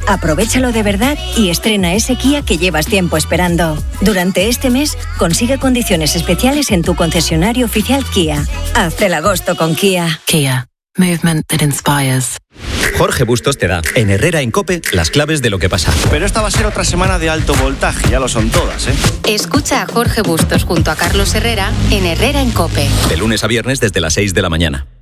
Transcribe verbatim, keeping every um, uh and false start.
Aprovéchalo de verdad y estrena ese Kia que llevas tiempo esperando. Durante este mes, consigue condiciones especiales en tu concesionario oficial Kia. Haz el agosto con Kia. Kia. Movement that inspires. Jorge Bustos te da, en Herrera en COPE, las claves de lo que pasa. Pero esta va a ser otra semana de alto voltaje, ya lo son todas, ¿eh? Escucha a Jorge Bustos junto a Carlos Herrera en Herrera en COPE. De lunes a viernes desde las seis de la mañana.